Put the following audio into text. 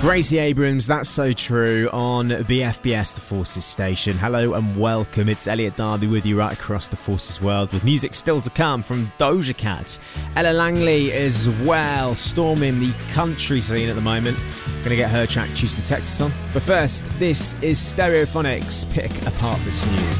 Gracie Abrams, That's So True on BFBS, the Forces station. Hello and welcome. It's Elliot Darby with you right across the Forces world, with music still to come from Doja Cat. Ella Langley as well, storming the country scene at the moment. Gonna get her track Houston, Texas on. But first, this is Stereophonics, Pick Apart This New.